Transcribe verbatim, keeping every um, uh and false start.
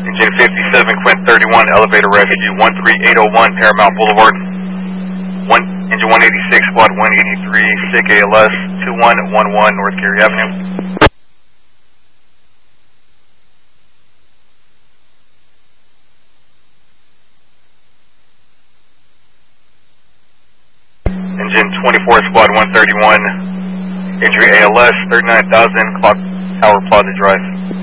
Engine fifty-seven, Quint thirty-one, elevator rescue, one three eight oh one, Paramount Boulevard. One, engine one eighty-six, squad one eighty-three, S I C A L S, two one one one, North Cary Avenue. Engine twenty-four, squad one thirty-one, injury A L S, thirty-nine thousand, Clock Tower Plaza Drive.